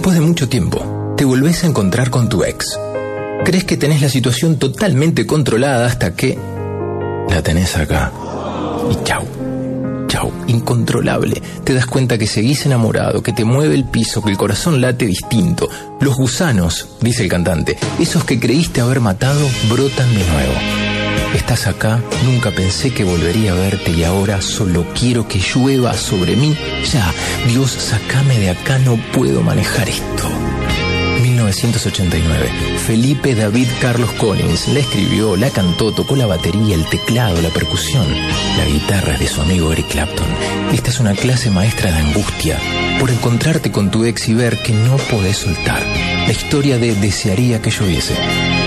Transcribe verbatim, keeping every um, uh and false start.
Después de mucho tiempo, te volvés a encontrar con tu ex. Crees que tenés la situación totalmente controlada hasta que la tenés acá. Y chau. Chau. Incontrolable. Te das cuenta que seguís enamorado, que te mueve el piso, que el corazón late distinto. Los gusanos, dice el cantante, esos que creíste haber matado, brotan de nuevo. Estás acá, nunca pensé que volvería a verte y ahora solo quiero que llueva sobre mí. Ya, Dios, sacame de acá, no puedo manejar esto. mil novecientos ochenta y nueve. Felipe David Carlos Collins la escribió, la cantó, tocó la batería, el teclado, la percusión. La guitarra es de su amigo Eric Clapton. Esta es una clase maestra de angustia por encontrarte con tu ex y ver que no podés soltar. La historia de Desearía que lloviese.